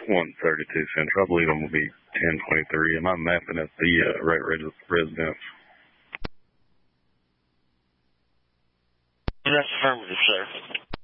132 Central. I believe I'm going to be 1023. Am I mapping at the right residence? That's affirmative, sir.